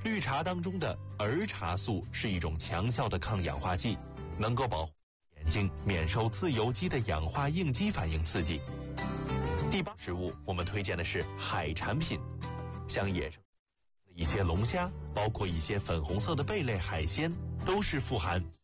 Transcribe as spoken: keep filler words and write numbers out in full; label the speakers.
Speaker 1: 绿茶当中的儿茶素是一种强效的抗氧化剂，能够保护眼睛免受自由基的氧化应激反应刺激。第八食物，我们推荐的是海产品，像野生的一些龙虾，包括一些粉红色的贝类海鲜，都是富含